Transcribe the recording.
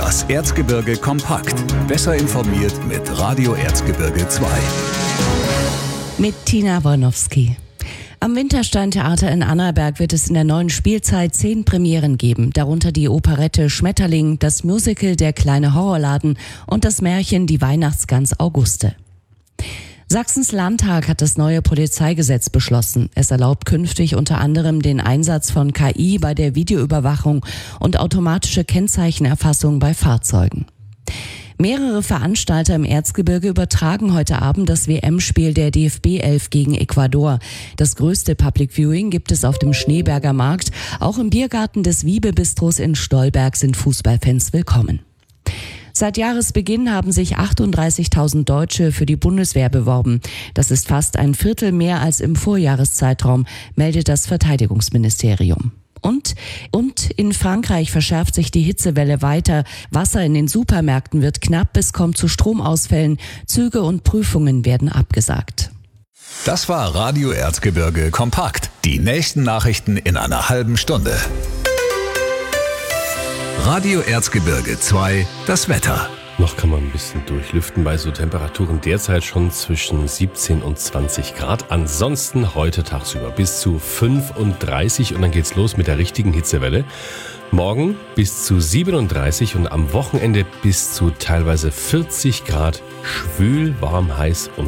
Das Erzgebirge kompakt. Besser informiert mit Radio Erzgebirge 2. Mit Tina Wolnowski. Am Wintersteintheater in Annaberg wird es in der neuen Spielzeit 10 Premieren geben, darunter die Operette Schmetterling, das Musical Der kleine Horrorladen und das Märchen Die Weihnachtsgans Auguste. Sachsens Landtag hat das neue Polizeigesetz beschlossen. Es erlaubt künftig unter anderem den Einsatz von KI bei der Videoüberwachung und automatische Kennzeichenerfassung bei Fahrzeugen. Mehrere Veranstalter im Erzgebirge übertragen heute Abend das WM-Spiel der DFB 11 gegen Ecuador. Das größte Public Viewing gibt es auf dem Schneeberger Markt. Auch im Biergarten des Wiebe-Bistros in Stolberg sind Fußballfans willkommen. Seit Jahresbeginn haben sich 38.000 Deutsche für die Bundeswehr beworben. Das ist fast ein Viertel mehr als im Vorjahreszeitraum, meldet das Verteidigungsministerium. Und in Frankreich verschärft sich die Hitzewelle weiter. Wasser in den Supermärkten wird knapp, es kommt zu Stromausfällen. Züge und Prüfungen werden abgesagt. Das war Radio Erzgebirge kompakt. Die nächsten Nachrichten in einer halben Stunde. Radio Erzgebirge 2, das Wetter. Noch kann man ein bisschen durchlüften bei so Temperaturen derzeit schon zwischen 17 und 20 Grad. Ansonsten heute tagsüber bis zu 35 und dann geht's los mit der richtigen Hitzewelle. Morgen bis zu 37 und am Wochenende bis zu teilweise 40 Grad. Schwül, warm, heiß und